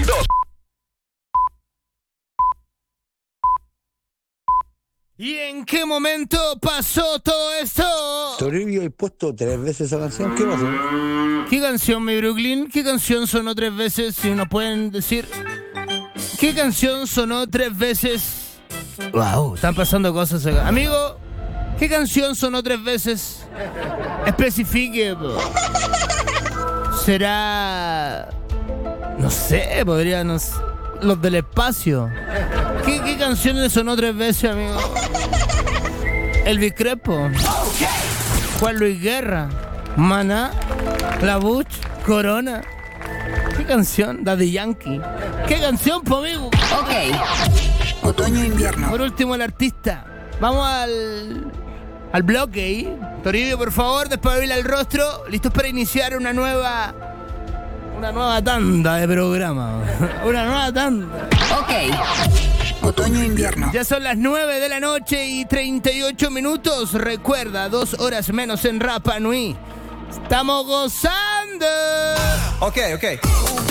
22. ¿Y en qué momento pasó todo esto? Toribio, he puesto 3 veces esa canción. ¿Qué pasó? ¿Qué canción, mi Brooklyn? ¿Qué canción sonó 3 veces? Si nos pueden decir. ¿Qué canción sonó 3 veces? Wow, están pasando cosas acá. Amigo, ¿qué canción sonó 3 veces? Especifique, po. ¿Será? No sé, podrían. Los del espacio. ¿Qué canción le sonó 3 veces, amigo? Elvis Crespo. Juan Luis Guerra. Maná. La Buch. Corona. ¿Qué canción? Daddy Yankee. ¿Qué canción, po, amigo? Ok. Otoño-invierno. Por último, el artista. Vamos al bloque ahí. Toribio, por favor, después de abrirle el rostro. ¿Listos para iniciar una nueva tanda de programa? Una nueva tanda. Ok. Otoño-invierno. Ya son las 9 de la noche y 38 minutos. Recuerda, 2 horas menos en Rapa Nui. ¡Estamos gozando! Ok.